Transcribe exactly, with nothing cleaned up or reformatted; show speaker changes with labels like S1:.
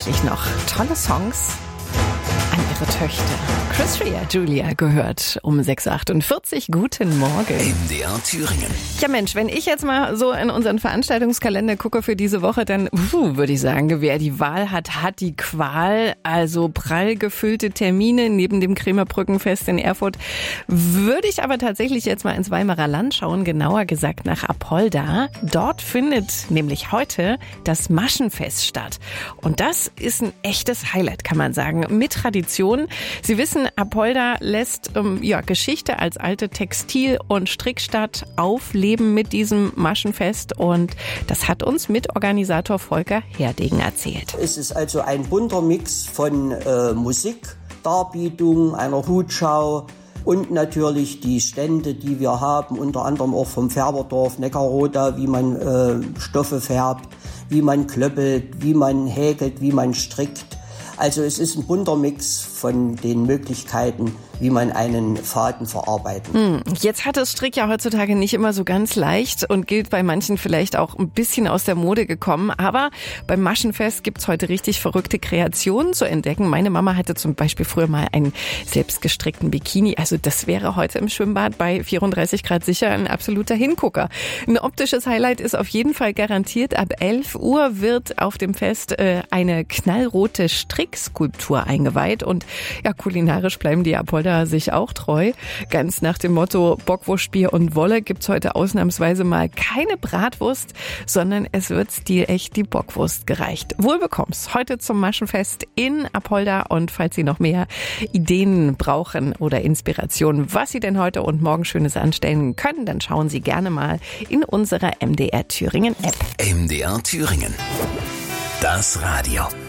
S1: tatsächlich noch tolle Songs an ihre Töchter. Chris Rea, Julia gehört um sechs Uhr achtundvierzig. Guten Morgen.
S2: M D R Thüringen.
S1: Ja Mensch, wenn ich jetzt mal so in unseren Veranstaltungskalender gucke für diese Woche, dann puh, würde ich sagen, wer die Wahl hat, hat die Qual. Also prall gefüllte Termine neben dem Krämerbrückenfest in Erfurt. Würde ich aber tatsächlich jetzt mal ins Weimarer Land schauen, genauer gesagt nach Apolda. Dort findet nämlich heute das Maschenfest statt. Und das ist ein echtes Highlight, kann man sagen, mit Tradition. Sie wissen, Apolda lässt ähm, ja, Geschichte als alte Textil- und Strickstadt aufleben mit diesem Maschenfest. Und das hat uns Mitorganisator Volker Herdegen erzählt.
S3: Es ist also ein bunter Mix von äh, Musik, Darbietung, einer Hutschau und natürlich die Stände, die wir haben, unter anderem auch vom Färberdorf Neckarroda, wie man äh, Stoffe färbt, wie man klöppelt, wie man häkelt, wie man strickt. Also es ist ein bunter Mix von den Möglichkeiten, wie man einen Faden verarbeiten.
S1: Hm, jetzt hat das Strick ja heutzutage nicht immer so ganz leicht und gilt bei manchen vielleicht auch ein bisschen aus der Mode gekommen. Aber beim Maschenfest gibt's heute richtig verrückte Kreationen zu entdecken. Meine Mama hatte zum Beispiel früher mal einen selbstgestrickten Bikini. Also das wäre heute im Schwimmbad bei vierunddreißig Grad sicher ein absoluter Hingucker. Ein optisches Highlight ist auf jeden Fall garantiert. Ab elf Uhr wird auf dem Fest äh, eine knallrote Strickskulptur eingeweiht. Und ja, kulinarisch bleiben die Apolda sich auch treu. Ganz nach dem Motto Bockwurst, Bier und Wolle gibt's heute ausnahmsweise mal keine Bratwurst, sondern es wird stilecht die Bockwurst gereicht. Wohl bekomm's heute zum Maschenfest in Apolda. Und falls Sie noch mehr Ideen brauchen oder Inspiration, was Sie denn heute und morgen Schönes anstellen können, dann schauen Sie gerne mal in unserer M D R Thüringen App.
S2: M D R Thüringen. Das Radio.